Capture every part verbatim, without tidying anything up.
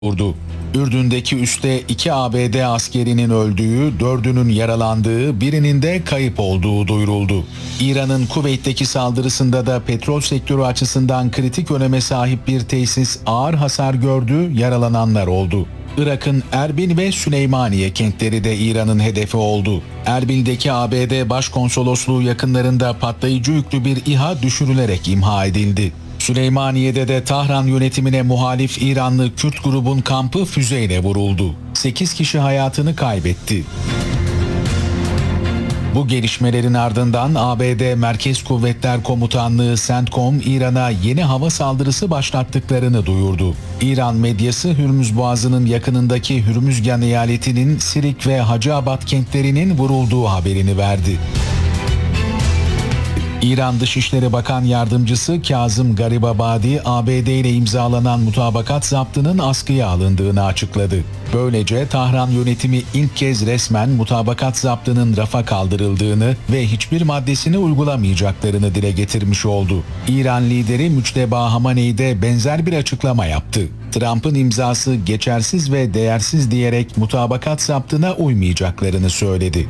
vurdu. Ürdün'deki üste iki A B D askerinin öldüğü, dördünün yaralandığı, birinin de kayıp olduğu duyuruldu. İran'ın Kuveyt'teki saldırısında da petrol sektörü açısından kritik öneme sahip bir tesis ağır hasar gördü, yaralananlar oldu. Irak'ın Erbil ve Süleymaniye kentleri de İran'ın hedefi oldu. Erbil'deki A B D Başkonsolosluğu yakınlarında patlayıcı yüklü bir İHA düşürülerek imha edildi. Süleymaniye'de de Tahran yönetimine muhalif İranlı Kürt grubun kampı füzeyle vuruldu. sekiz kişi hayatını kaybetti. Bu gelişmelerin ardından A B D Merkez Kuvvetler Komutanlığı CENTCOM İran'a yeni hava saldırısı başlattıklarını duyurdu. İran medyası Hürmüz Boğazı'nın yakınındaki Hürmüzgan eyaletinin Sirik ve Hacıabad kentlerinin vurulduğu haberini verdi. İran Dışişleri Bakan Yardımcısı Kazım Garibabadi, A B D ile imzalanan mutabakat zaptının askıya alındığını açıkladı. Böylece Tahran yönetimi ilk kez resmen mutabakat zaptının rafa kaldırıldığını ve hiçbir maddesini uygulamayacaklarını dile getirmiş oldu. İran lideri Müçteba Hamaney de benzer bir açıklama yaptı. Trump'ın imzası geçersiz ve değersiz diyerek mutabakat zaptına uymayacaklarını söyledi.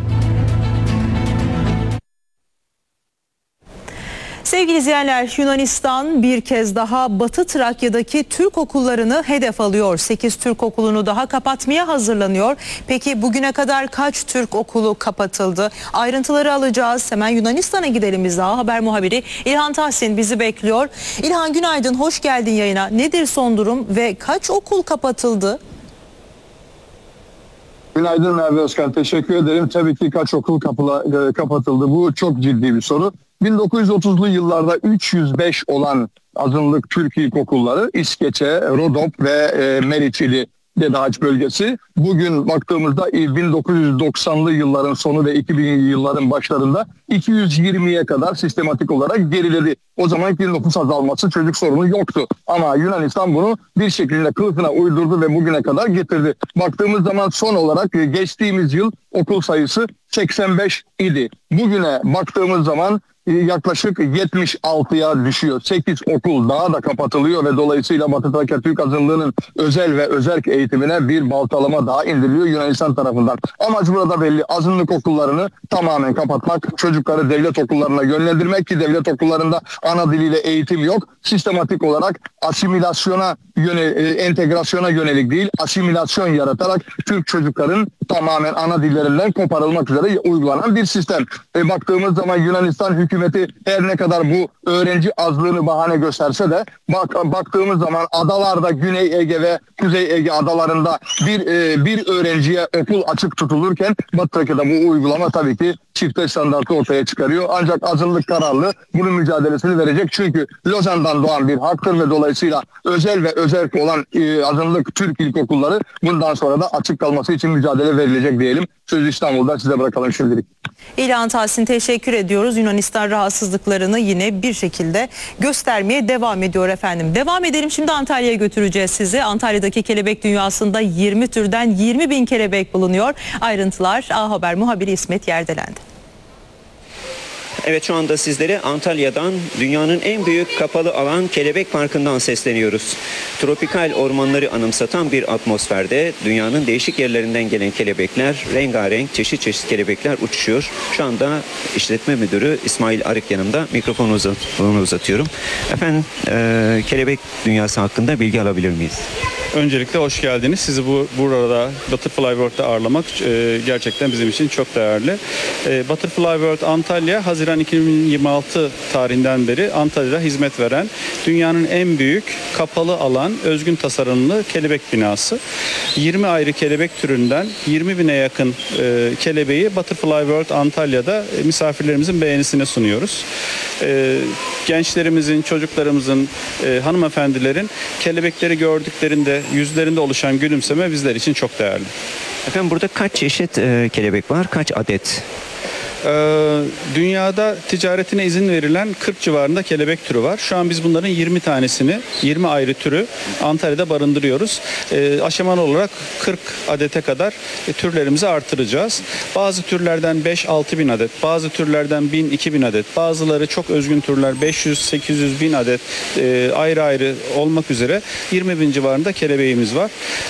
Sevgili izleyenler, Yunanistan bir kez daha Batı Trakya'daki Türk okullarını hedef alıyor. sekiz Türk okulunu daha kapatmaya hazırlanıyor. Peki bugüne kadar kaç Türk okulu kapatıldı? Ayrıntıları alacağız. Hemen Yunanistan'a gidelim biz daha. Haber muhabiri İlhan Tahsin bizi bekliyor. İlhan, günaydın, hoş geldin yayına. Nedir son durum ve kaç okul kapatıldı? Günaydın Merve Özkan, teşekkür ederim. Tabii ki kaç okul kapıla, e, kapatıldı, bu çok ciddi bir soru. bin dokuz yüz otuzlu yıllarda üç yüz beş olan azınlık Türk ilkokulları İskeçe, Rodop ve e, Meriçili Dede Ağaç bölgesi. Bugün baktığımızda bin dokuz yüz doksanlı yılların sonu ve iki binli yılların başlarında iki yüz yirmiye kadar sistematik olarak geriledi. O zamanki nüfus azalması, çocuk sorunu yoktu. Ama Yunanistan bunu bir şekilde kılıfına uydurdu ve bugüne kadar getirdi. Baktığımız zaman son olarak geçtiğimiz yıl okul sayısı seksen beş idi. Bugüne baktığımız zaman yaklaşık yetmiş altıya düşüyor. sekiz okul daha da kapatılıyor ve dolayısıyla Batı Trakya Türk azınlığının özel ve özerk eğitimine bir baltalama daha indiriliyor Yunanistan tarafından. Amaç burada belli. Azınlık okullarını tamamen kapatmak, çocukları devlet okullarına yönlendirmek ki devlet okullarında ana diliyle eğitim yok. Sistematik olarak asimilasyona yönelik, entegrasyona yönelik değil, asimilasyon yaratarak Türk çocukların tamamen ana dillerinden koparılmak üzere uygulanan bir sistem. E, baktığımız zaman Yunanistan hükümeti her ne kadar bu öğrenci azlığını bahane gösterse de bak, baktığımız zaman adalarda Güney Ege ve Kuzey Ege adalarında bir e, bir öğrenciye okul açık tutulurken Batı Trakya'da bu uygulama tabii ki çifte standartı ortaya çıkarıyor. Ancak azınlık kararlı bunun mücadelesini verecek. Çünkü Lozan'dan doğan bir haktır ve dolayısıyla özel ve özerk olan e, azınlık Türk ilkokulları bundan sonra da açık kalması için mücadele verilecek diyelim. Sözü İstanbul'da size bırakalım şimdilik. İlhan Tahsin, teşekkür ediyoruz. Yunanistan rahatsızlıklarını yine bir şekilde göstermeye devam ediyor efendim. Devam edelim, şimdi Antalya'ya götüreceğiz sizi. Antalya'daki kelebek dünyasında yirmi türden yirmi bin kelebek bulunuyor. Ayrıntılar A Haber muhabiri İsmet Yerdelendi. Evet, şu anda sizlere Antalya'dan dünyanın en büyük kapalı alan kelebek parkından sesleniyoruz. Tropikal ormanları anımsatan bir atmosferde dünyanın değişik yerlerinden gelen kelebekler, rengarenk çeşit çeşit kelebekler uçuşuyor. Şu anda işletme müdürü İsmail Arık yanımda, mikrofonu uzat, uzatıyorum. Efendim, e, kelebek dünyası hakkında bilgi alabilir miyiz? Öncelikle hoş geldiniz. Sizi bu burada Butterfly World'da ağırlamak e, gerçekten bizim için çok değerli. E, Butterfly World Antalya, Haziran iki bin yirmi altı tarihinden beri Antalya'da hizmet veren dünyanın en büyük kapalı alan özgün tasarımlı kelebek binası. yirmi ayrı kelebek türünden yirmi bine yakın e, kelebeği Butterfly World Antalya'da e, misafirlerimizin beğenisine sunuyoruz. E, gençlerimizin, çocuklarımızın, e, hanımefendilerin kelebekleri gördüklerinde yüzlerinde oluşan gülümseme bizler için çok değerli. Efendim, burada kaç çeşit e, kelebek var, kaç adet? Ee, dünyada ticaretine izin verilen kırk civarında kelebek türü var. Şu an biz bunların yirmi tanesini, yirmi ayrı türü Antalya'da barındırıyoruz. Ee, aşamalı olarak kırk adete kadar e, türlerimizi artıracağız. Bazı türlerden beş altı bin adet, bazı türlerden bin iki bin adet, bazıları çok özgün türler beş yüz sekiz yüz bin adet e, ayrı ayrı olmak üzere yirmi bin civarında kelebeğimiz var.